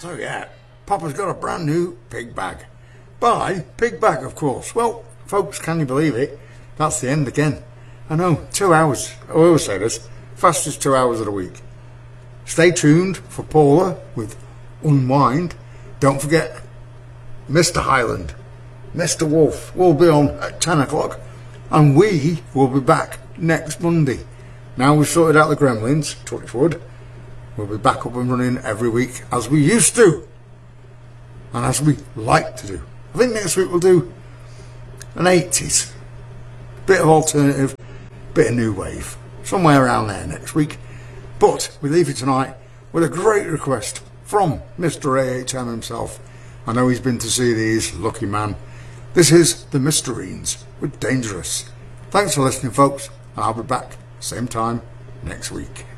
So yeah, Papa's got a brand new pig bag. By Pig Bag, of course. Well, folks, can you believe it? That's the end again. I know, 2 hours. I always say this, fastest 2 hours of the week. Stay tuned for Paula with Unwind. Don't forget Mr. Highland, Mr. Wolf will be on at 10 o'clock. And we will be back next Monday. Now we've sorted out the gremlins, touch wood, we'll be back up and running every week as we used to. And as we like to do. I think next week we'll do an 80s. Bit of alternative, bit of new wave. Somewhere around there next week. But we leave you tonight with a great request from Mr. AHM himself. I know he's been to see these, lucky man. This is the Mysterines with Dangerous. Thanks for listening, folks, and I'll be back same time next week.